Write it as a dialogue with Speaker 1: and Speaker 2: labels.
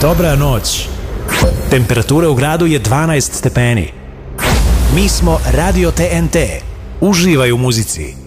Speaker 1: Dobra noć. Temperatura u gradu je 12 stepeni. Mi smo Radio TNT. Uživaj u muzici.